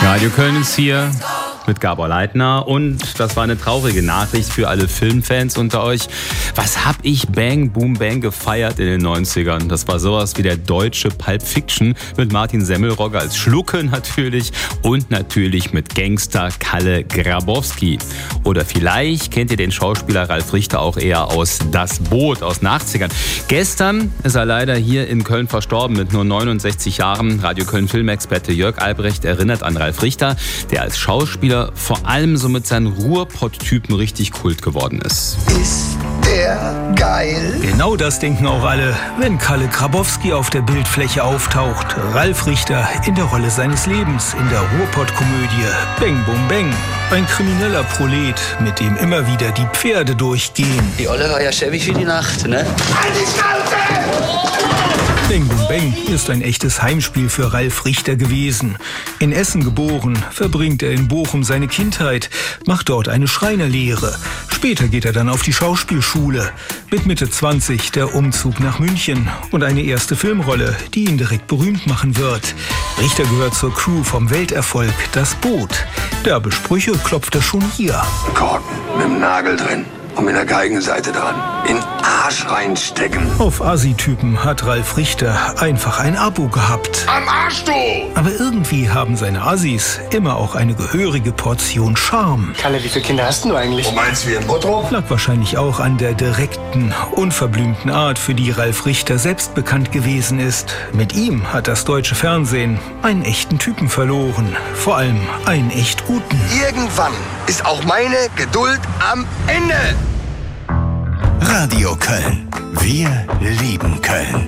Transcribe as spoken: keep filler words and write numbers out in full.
Radio Köln ist hier mit Gabor Leitner und das war eine traurige Nachricht für alle Filmfans unter euch. Was hab ich Bang Boom Bang gefeiert in den neunzigern? Das war sowas wie der deutsche Pulp Fiction mit Martin Semmelrogge als Schlucke natürlich und natürlich mit Gangster Kalle Grabowski. Oder vielleicht kennt ihr den Schauspieler Ralf Richter auch eher aus Das Boot aus den achtzigern. Gestern ist er leider hier in Köln verstorben mit nur neunundsechzig Jahren. Radio Köln Filmexperte Jörg Albrecht erinnert an Ralf Richter, der als Schauspieler vor allem so mit seinen Ruhrpott-Typen richtig Kult geworden ist. Ist der geil? Genau das denken auch alle, wenn Kalle Grabowski auf der Bildfläche auftaucht. Ralf Richter in der Rolle seines Lebens in der Ruhrpott-Komödie Bang Boom Bang. Ein krimineller Prolet, mit dem immer wieder die Pferde durchgehen. Die Olle war ja schäbig wie die Nacht, ne? Halt die Schnauze! Bang Boom Bang ist ein echtes Heimspiel für Ralf Richter gewesen. In Essen geboren, verbringt er in Bochum seine Kindheit, macht dort eine Schreinerlehre. Später geht er dann auf die Schauspielschule. Mit Mitte zwanzig der Umzug nach München und eine erste Filmrolle, die ihn direkt berühmt machen wird. Richter gehört zur Crew vom Welterfolg Das Boot. Derbe Sprüche klopft er schon hier. Korken mit dem Nagel drin und mit der Geigenseite dran. In Arsch reinstecken. Auf Assi-Typen hat Ralf Richter einfach ein Abo gehabt. Am Arsch, du! Aber irgendwie haben seine Assis immer auch eine gehörige Portion Charme. Kalle, wie viele Kinder hast du eigentlich? Du meinst wie in Bottrop? Lag wahrscheinlich auch an der direkten, unverblümten Art, für die Ralf Richter selbst bekannt gewesen ist. Mit ihm hat das deutsche Fernsehen einen echten Typen verloren. Vor allem einen echt guten. Irgendwann ist auch meine Geduld am Ende. Radio Köln. Wir lieben Köln.